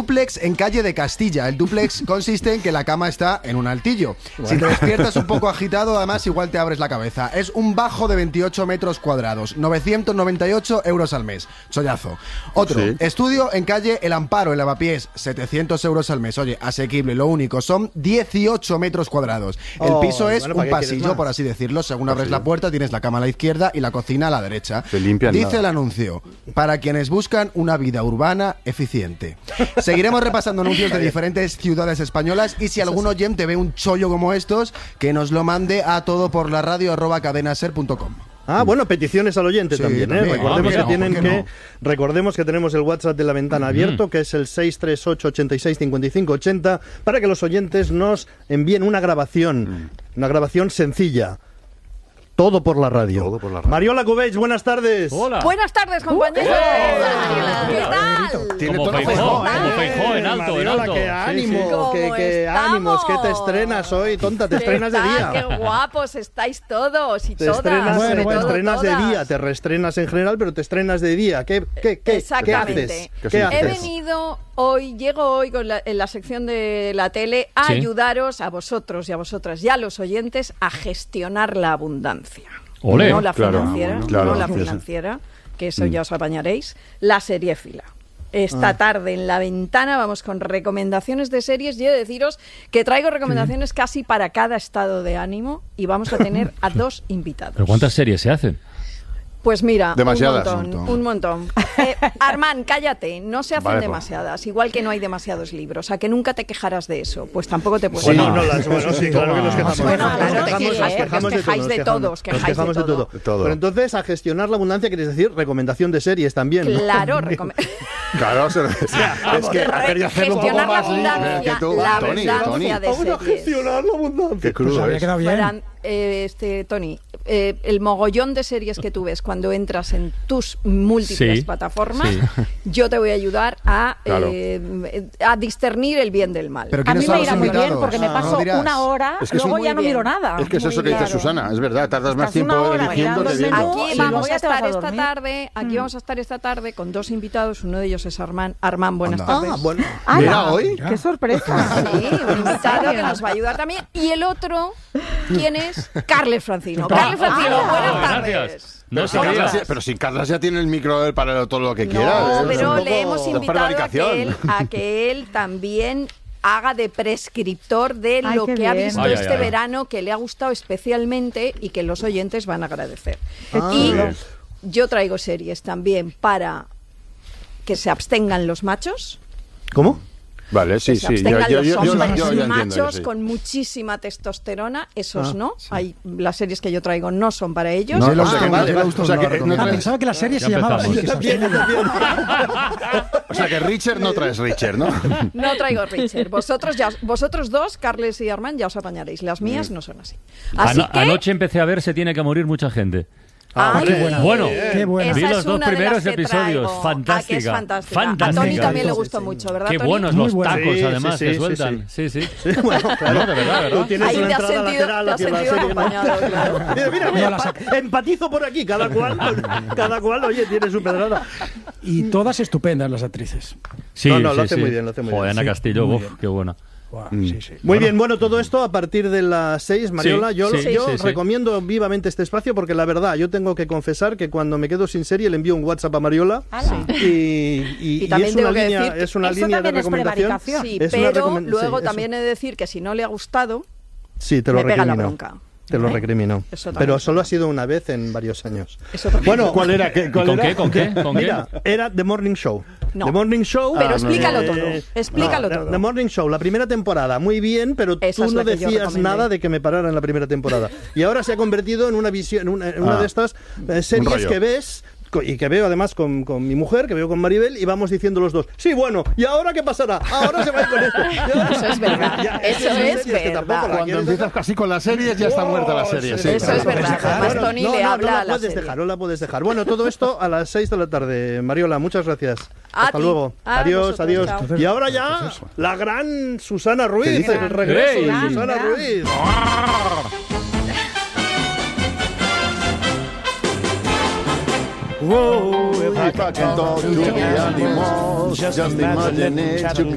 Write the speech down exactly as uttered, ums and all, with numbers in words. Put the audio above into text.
dúplex en calle de Castilla. El dúplex consiste en que la cama está en un altillo. Bueno. Si te despiertas un poco agitado, además igual te abres la cabeza. Es un bajo de veintiocho metros cuadrados, novecientos noventa y ocho euros al mes. Chollazo. Otro, sí. Estudio en calle El Amparo, en Lavapiés, setecientos euros al mes. Oye, asequible. Lo único, son dieciocho metros cuadrados. El oh, piso es bueno, un pasillo, por así decirlo. Según abres la puerta, tienes la cama a la izquierda y la cocina a la derecha. Se limpian Dice nada. el anuncio, para quienes buscan una vida urbana eficiente. Seguiremos repasando anuncios de diferentes ciudades españolas y si algún oyente ve un chollo como estos, que nos lo mande a todo por la radio arroba cadenaser punto com. Ah, bueno, peticiones al oyente sí, también, ¿eh? también. Recordemos Ah, que tienen que, que no? recordemos que tenemos el WhatsApp de La Ventana abierto, uh-huh. que es el seis tres ocho, ochenta y seis, cincuenta y cinco, ochenta, para que los oyentes nos envíen una grabación, uh-huh. una grabación sencilla. Todo por la radio. Todo por la radio. Mariola Cubells, buenas tardes. Hola. Buenas tardes, compañeros. Uh, ¿Qué tal? Tiene como Feijó, como Feijó, en alto, Mariola, en alto. qué ánimo, sí, sí. qué, qué ánimos, que te estrenas hoy, tonta, te estrenas de día. Qué guapos estáis todos y te todas. Estrenas, bueno, te bueno, estrenas todas. de día, te reestrenas en general, pero te estrenas de día. ¿Qué, qué, qué, Exactamente. ¿qué haces? ¿Qué He haces? venido hoy, llego hoy con la, en la sección de la tele a sí. ayudaros a vosotros y a vosotras y a los oyentes a gestionar la abundancia. Olé. No la Claro, financiera, bueno, claro, no la sí, sí. financiera, que eso ya os apañaréis, la seriéfila. Esta ah. tarde en La Ventana vamos con recomendaciones de series y he de deciros que traigo recomendaciones casi para cada estado de ánimo y vamos a tener a dos invitados. ¿Pero cuántas series se hacen? Pues mira, demasiadas. un montón, un montón. Eh, Armand, cállate, no se hacen vale, demasiadas, igual que no hay demasiados libros, a que nunca te quejarás de eso, pues tampoco te puedes Bueno, quejar. no, las, bueno, sí, claro que nos quejamos. Bueno, claro, nos te quejamos, quejas, nos quejamos os quejáis de de todo, todos, nos quejáis quejamos de de todo. De todo. Pero entonces, a gestionar la abundancia, quieres decir recomendación de series también, ¿no? Claro, recome- Claro, se lo decía. Es que hacer y hacerlo un poco gestionar la más libre abundancia, que tú, la Tony, abundancia Tony. de Vamos a series. gestionar la abundancia. Qué crudo Pues es. quedado bien. Verán, eh, este, Tony, eh, el mogollón de series que tú ves cuando entras en tus múltiples Sí, plataformas, sí. yo te voy a ayudar a, Claro. eh, a discernir el bien del mal. Pero A mí ¿quiénes me son irá los muy bien invitados? porque me Ah, paso no dirás. una hora, Es que es luego un- ya no Muy miro bien. nada. Es que es Muy eso que dice claro. Susana, es verdad, tardas más Estás una tiempo hora eligiendo que mirando el viendo. menú. Aquí Sí, vamos luego a ya te vas estar a esta dormir. tarde, aquí Mm. vamos a estar esta tarde con dos invitados, uno de ellos es Armand. Armand, buenas Anda. tardes. Ah, bueno. ¡Hala! Mira, hoy. ¡Qué sorpresa! Sí, un invitado que nos va a ayudar también. Y el otro, ¿quién es? Carles Francino. Carles Francino, Ah, buenas gracias. tardes. No Pero si Carlas sabía. ya- pero si Carlas ya tiene el micro para todo lo que quiera. No, es un pero poco le hemos de invitado a que, prevaricación. él, a que él también haga de prescriptor de Ay, lo qué que ha bien. visto Ay, ay, este ay. verano, que le ha gustado especialmente y que los oyentes van a agradecer. Ah, y bien. yo traigo series también para que se abstengan los machos. ¿Cómo? Vale, sí, que se sí. Yo, abstengan yo, los yo, yo, hombres yo ya entiendo. machos sí. con muchísima testosterona, esos Ah, no. Hay, las series que yo traigo no son para ellos. No, No, los o sea, que que más vale, le gustan o sea, no que la no recomiendo. Ah, traes- pensaba que la serie Ya se llamaba empezamos. así. que se También, abstiene. también. O sea que Richard no traes Richard, ¿no? No traigo Richard. Vosotros ya, vosotros dos, Carles y Armand, ya os apañaréis. Las mías no son así. Así Ano- que Anoche empecé a ver Se tiene que morir mucha gente. Ah, Ay, qué buena. Bueno, Qué buena. vi esa los es dos una de primeros las que episodios. traigo. Fantástica. Ah, que es fantástica. Fantástica. A Tony también le Sí, gustó sí, mucho, ¿verdad, Qué Tony? buenos Muy los buena. tacos, Sí, además, sí, que sí, sueltan. Sí, sí. Sí, bueno, claro. No, de verdad, de Tú verdad. tienes Ahí una te has entrada sentido- lateral te has hacia la sentido serie, ¿no? acompañado, claro. Mira, mira, No, mira, la pa- empatizo por aquí, cada cual, cada cual, oye, tiene su pedrada. Y todas estupendas las actrices. Sí, No, no, lo sí, hace sí. muy bien, lo hace muy Joder, bien. Ana Sí, Castillo, muy uf, bien. qué buena. Buah, Mm. sí, sí. Muy bien, bueno, todo esto a partir de las seis, Mariola. Sí, yo sí, yo sí, sí. recomiendo vivamente este espacio porque la verdad, yo tengo que confesar que cuando me quedo sin serie le envío un WhatsApp a Mariola ¡Hala! y, y- Y y también es una tengo que línea, decir que es una eso línea de también es recomendación. prevaricación. Sí, Es una pero recomen- luego sí, también he de decir que si no le ha gustado, Sí, te lo me pega la recrimino. bronca. Te lo ¿Eh? recriminó. Eso también. Pero solo ha sido una vez en varios años. Eso también. Bueno, ¿cuál era? ¿Qué, cuál ¿Con era? qué? ¿Con qué? ¿Con qué? Mira, era The Morning Show. No. The Morning Show. Pero Ah, explícalo no, todo, eh, explícalo no, todo. The Morning Show, la primera temporada, muy bien, pero Esa tú es no la que yo decías recomendé. nada de que me parara en la primera temporada. Y ahora se ha convertido en una visión, en una, en una Ah. de estas eh, series rollo. que ves co- y que veo además con, con mi mujer, que veo con Maribel, y vamos diciendo los dos, sí, bueno, ¿y ahora qué pasará? Ahora se va a ir con esto. Y ahora- Eso es verdad, Ya, eso son es series que tampoco verdad. la Cuando quieres empiezas dejar. casi con las series, ya está muerta la serie. Sí, Eso claro. es verdad. Además, Bueno, Tony no, le no, habla no a la la puedes serie. dejar, no la puedes dejar. Bueno, todo esto a las seis de la tarde. Mariola, muchas gracias. A Hasta ti. luego. A adiós, vosotros, adiós. chao. Y ahora ya, la gran Susana ¿Qué Ruiz, dice? el regreso ¡Ey! de Susana Gran, Ruiz. Whoa, if I can talk to the animals, just imagine it. You